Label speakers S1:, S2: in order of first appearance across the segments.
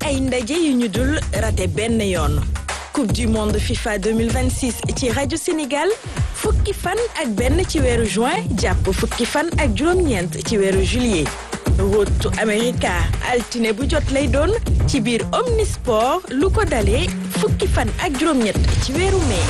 S1: ay ndaje yu ñu dul raté benn yoon. Coupe du monde FIFA 2026 ci rajo Sénégal fukki fan ak benn ci weeru juin jàpp fukki fan ak juróom-ñeent ci weeru juillet. Rotu America altine bu jot lay doon ci biir Omnisport lu ko dalee fukki fan ak juróom-ñett ci weeru mai.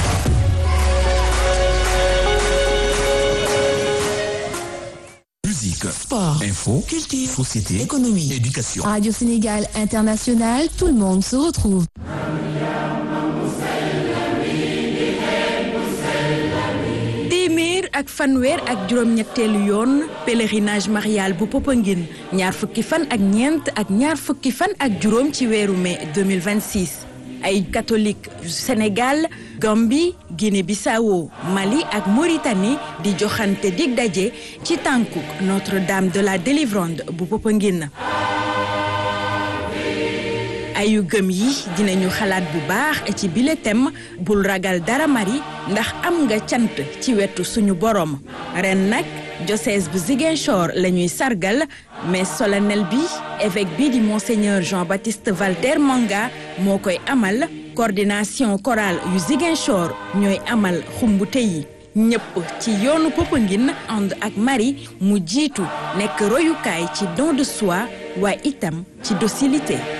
S2: Musique,
S3: sport,
S2: info,
S3: culture,
S2: société,
S3: économie,
S2: éducation.
S3: Radio Sénégal International, tout le monde se retrouve.
S1: Téeméer ak fanweer ak juróom-ñetteelu yoon pèlerinage marial bu Popenguine ñaar fukki fan ak ñeent ak ñaar fukki fan ak juróom ci weeru mai 2026. ay catholique Sénégal Gambie Guinée-Bissau Mali ak Mauritanie di joxante dig daje ci tànkuk Notre-Dame de la Délivrande bu Popenguine. ayu gëm yi dinañu xalaat bu baax ci bile thème bul ragal dara mari ndax am nga cant ci wetu suñu borom ren nag diocèse bu Ziguinchor la ñuy sargal mais solennel bi évêque bi di monseigneur Jean-Baptiste Valter Manga moo koy amal coordination chorale yu Ziguinchor ñooy amal xumbute yi ñëpp ci yoonu Popenguine ànd ak Marie mu jiitu nekk royukaay ci don de soi waaye itam ci docilité